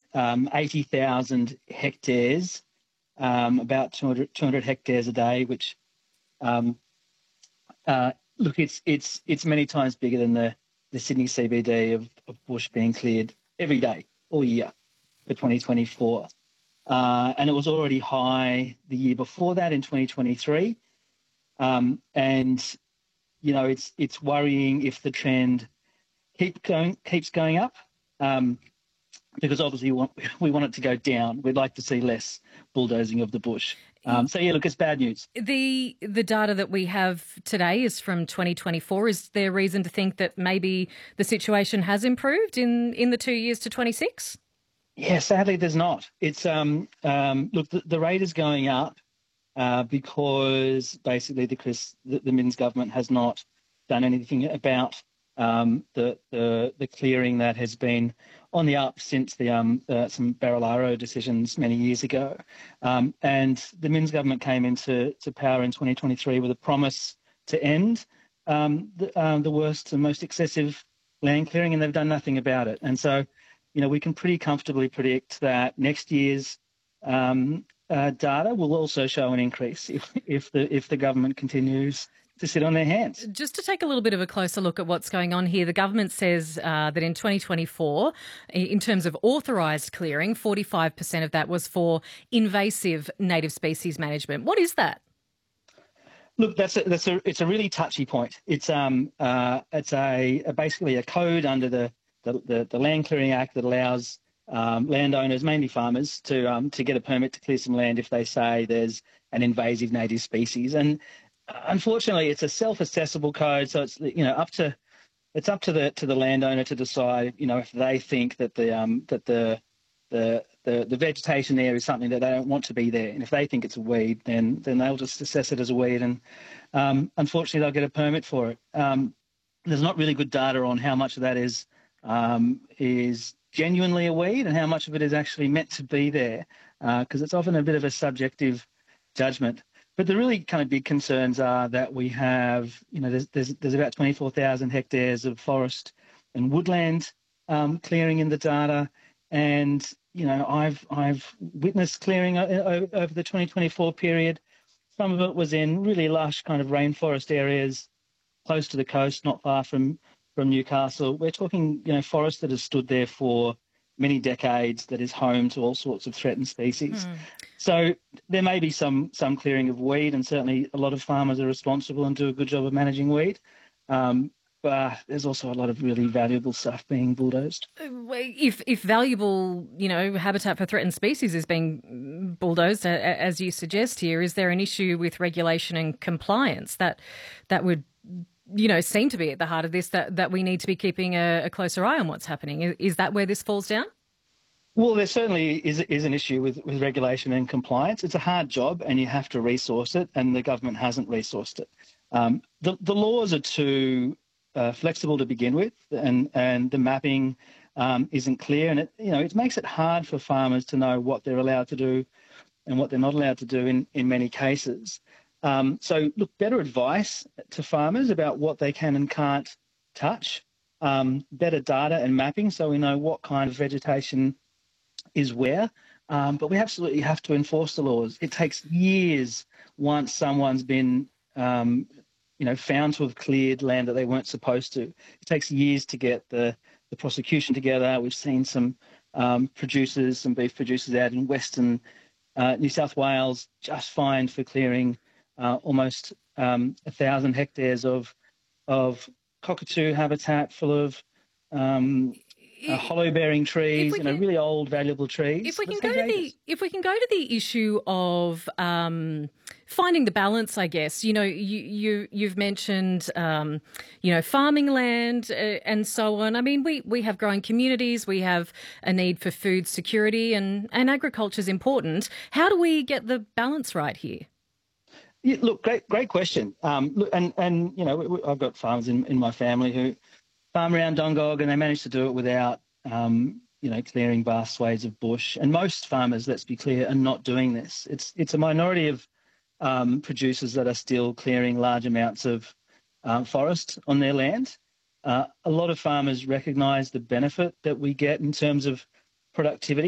80,000 hectares, about 200 hectares a day, which um, look, it's many times bigger than the Sydney CBD of bush being cleared every day, all year for 2024. And it was already high the year before that in 2023. And, it's worrying if the trend keeps going up, because obviously we want it to go down. We'd like to see less bulldozing of the bush. Look, it's bad news. The data that we have today is from 2024. Is there reason to think that maybe the situation has improved in the 2 years to 26? Yeah, sadly, there's not. It's look, the rate is going up because basically the Minns government has not done anything about the clearing that has been on the up since some Barilaro decisions many years ago. And the Minns government came into power in 2023 with a promise to end the worst and most excessive land clearing, and they've done nothing about it. And so, we can pretty comfortably predict that next year's data will also show an increase if the government continues to sit on their hands. Just to take a little bit of a closer look at what's going on here, the government says that in 2024, in terms of authorised clearing, 45% of that was for invasive native species management. What is that? Look, it's a really touchy point. It's basically a code under the Land Clearing Act that allows landowners, mainly farmers, to get a permit to clear some land if they say there's an invasive native species. And unfortunately, it's a self-assessable code, so it's up to the landowner to decide, if they think that the vegetation there is something that they don't want to be there, and if they think it's a weed, then they'll just assess it as a weed, and unfortunately they'll get a permit for it. There's not really good data on how much of that is genuinely a weed and how much of it is actually meant to be there, because it's often a bit of a subjective judgment. But the really kind of big concerns are that we have, there's about 24,000 hectares of forest and woodland clearing in the data, and I've witnessed clearing over the 2024 period. Some of it was in really lush kind of rainforest areas close to the coast, not far from Newcastle. We're talking, forest that has stood there for many decades, that is home to all sorts of threatened species. So there may be some clearing of weed, and certainly a lot of farmers are responsible and do a good job of managing weed. But there's also a lot of really valuable stuff being bulldozed. If valuable, habitat for threatened species is being bulldozed, as you suggest here, is there an issue with regulation and compliance that would seem to be at the heart of this, that we need to be keeping a closer eye on what's happening? Is that where this falls down? Well, there certainly is an issue with regulation and compliance. It's a hard job and you have to resource it, and the government hasn't resourced it. The laws are too flexible to begin with, and the mapping isn't clear, and it makes it hard for farmers to know what they're allowed to do and what they're not allowed to do in many cases. So, look, better advice to farmers about what they can and can't touch, better data and mapping so we know what kind of vegetation is where, but we absolutely have to enforce the laws. It takes years once someone's been, found to have cleared land that they weren't supposed to. It takes years to get the prosecution together. We've seen some some beef producers out in Western New South Wales just fined for clearing almost 1,000 hectares of cockatoo habitat full of hollow-bearing trees, really old, valuable trees. If we can go to the issue of finding the balance, I guess. You've mentioned farming land and so on. I mean, we have growing communities, we have a need for food security, and agriculture is important. How do we get the balance right here? Yeah, look, great question. Look, and I've got farmers in my family who farm around Dongog, and they manage to do it without, clearing vast swathes of bush. And most farmers, let's be clear, are not doing this. It's a minority of producers that are still clearing large amounts of forest on their land. A lot of farmers recognise the benefit that we get in terms of productivity